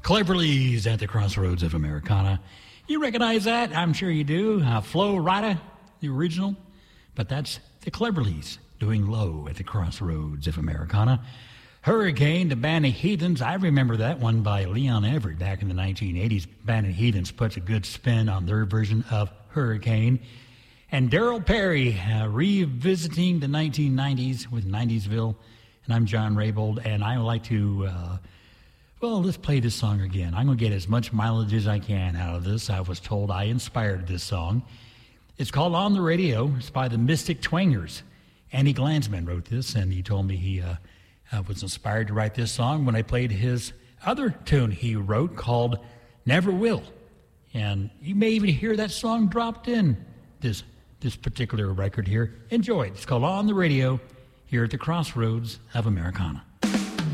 Cleverly's at the Crossroads of Americana. You recognize that? I'm sure you do. Flo Rida, the original. But that's the Cleverlys doing Low at the Crossroads of Americana. Hurricane, the Band of Heathens. I remember that one by Leon Everett back in the 1980s. Band of Heathens puts a good spin on their version of Hurricane. And Darryl Perry revisiting the 1990s with 90sville. And I'm John Raybould, and I would like to... let's play this song again. I'm going to get as much mileage as I can out of this. I was told I inspired this song. It's called On the Radio. It's by the Mystic Twangers. Andy Glansman wrote this, and he told me he was inspired to write this song when I played his other tune he wrote called Never Will. And you may even hear that song dropped in this particular record here. Enjoy it. It's called On the Radio here at the Crossroads of Americana.